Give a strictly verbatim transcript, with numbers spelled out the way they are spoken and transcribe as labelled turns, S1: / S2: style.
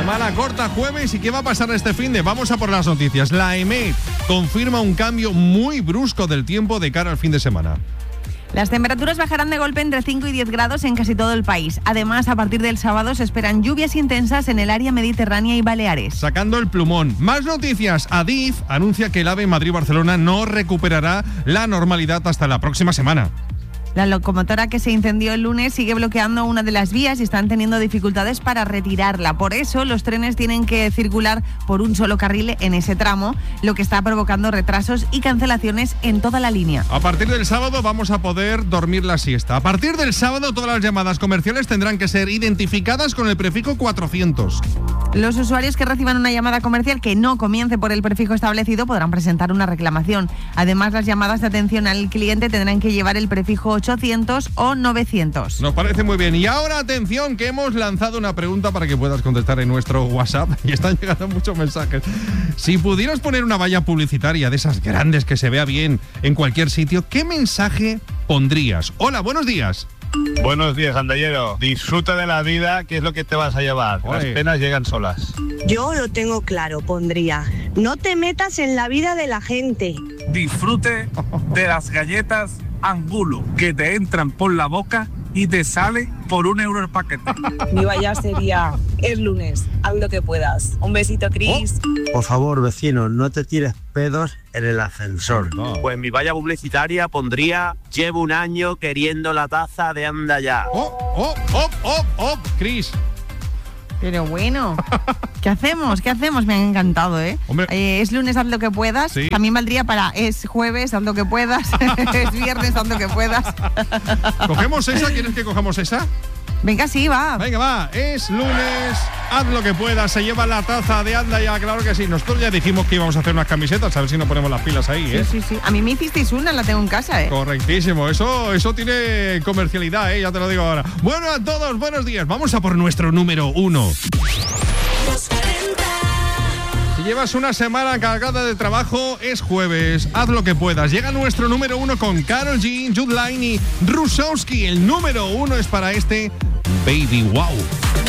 S1: Semana corta, jueves. ¿Y qué va a pasar este finde? Vamos a por las noticias. La E M E D confirma un cambio muy brusco del tiempo de cara al fin de semana.
S2: Las temperaturas bajarán de golpe entre cinco y diez grados en casi todo el país. Además, a partir del sábado se esperan lluvias intensas en el área mediterránea y Baleares.
S1: Sacando el plumón. Más noticias. Adif anuncia que el AVE Madrid-Barcelona no recuperará la normalidad hasta la próxima semana.
S2: La locomotora que se incendió el lunes sigue bloqueando una de las vías y están teniendo dificultades para retirarla. Por eso, los trenes tienen que circular por un solo carril en ese tramo, lo que está provocando retrasos y cancelaciones en toda la línea.
S1: A partir del sábado vamos a poder dormir la siesta. A partir del sábado, todas las llamadas comerciales tendrán que ser identificadas con el prefijo cuatrocientos.
S2: Los usuarios que reciban una llamada comercial que no comience por el prefijo establecido podrán presentar una reclamación. Además, las llamadas de atención al cliente tendrán que llevar el prefijo ochocientos o novecientos.
S1: Nos parece muy bien. Y ahora, atención, que hemos lanzado una pregunta para que puedas contestar en nuestro WhatsApp y están llegando muchos mensajes. Si pudieras poner una valla publicitaria de esas grandes que se vea bien en cualquier sitio, ¿qué mensaje pondrías? Hola, buenos días.
S3: Buenos días, andallero. Disfruta de la vida, que es lo que te vas a llevar. Las
S1: Oye.
S3: penas llegan solas.
S4: Yo lo tengo claro, pondría: no te metas en la vida de la gente.
S5: Disfrute de las galletas Angulo, que te entran por la boca y te sale por un euro el paquete.
S6: Mi valla sería: es lunes, haz lo que puedas. Un besito, Cris.
S1: Oh.
S7: Por favor, vecino, no te tires pedos en el ascensor.
S1: No.
S8: Pues mi valla publicitaria pondría: llevo un año queriendo la taza de Anda Ya.
S1: ¡Oh, oh, oh, oh, oh! Cris.
S2: Pero bueno, ¿qué hacemos? ¿Qué hacemos? Me han encantado, ¿eh?
S1: Hombre.
S2: Eh, es lunes, haz lo que puedas.
S1: Sí.
S2: También valdría para es jueves, haz lo que puedas. Es viernes, haz lo que puedas.
S1: ¿Cogemos esa? ¿Quieres que cojamos esa?
S2: Venga, sí, va.
S1: Venga, va. Es lunes, haz lo que puedas. Se lleva la taza de Anda Ya, claro que sí. Nosotros ya dijimos que íbamos a hacer unas camisetas, a ver si nos ponemos las pilas ahí, ¿eh?
S2: Sí, sí, sí. A mí me hicisteis una, la tengo en casa, ¿eh?
S1: Correctísimo, eso, eso tiene comercialidad, ¿eh? Ya te lo digo ahora. Bueno, a todos, buenos días. Vamos a por nuestro número uno. Si llevas una semana cargada de trabajo, es jueves. Haz lo que puedas. Llega nuestro número uno con Karol G, Jude Line y Rusowski. El número uno es para este Baby Wow.